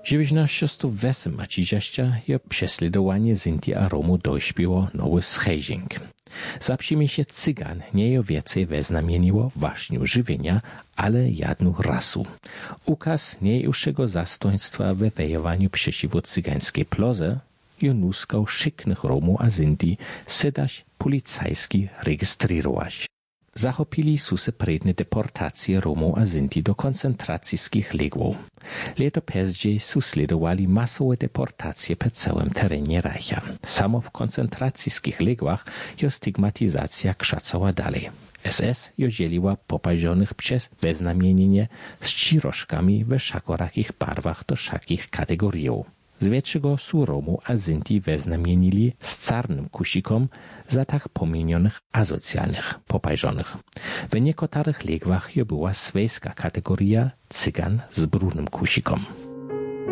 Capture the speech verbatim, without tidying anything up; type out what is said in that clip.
dziewięćnaście wesem maciziaszcza je prześladowanie Sinti a Romu dośpiło nowy schejzing. Zapsimy się cygan nie je więcej weznamieniło właśnie żywienia, ale jedną rasu. Ukaz niejuższego zastoństwa we wejowaniu przeciwko cygańskiej ploze je nuskał szyknych Romu a Sinti sedać policajski rejestrować. Zachopili su se predne deportacje Romów a Sinti do koncentracijskich legów. Leto pozdziej su sledowali masowe deportacje po całym terenie Reicha. Samo w koncentracijskich legwach jo stygmatyzacja krzacała dalej. S S jo dzieliła popajżonych przez weznamienienie z cirożkami we szakorakich barwach do szakich kategoriów. Z większego su Romu a Sinti weznamienili z czarnym kusikom za tak pomienionych asocjalnych popajżonych. W niektórych legwach jo była swejska kategoria cygan z brudnym kusikom.